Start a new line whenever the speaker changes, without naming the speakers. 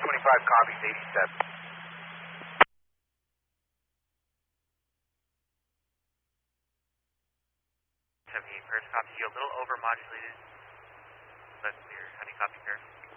copies, 87.
78 first, copy you a little over modulated, but clear. Honey, copy, clear.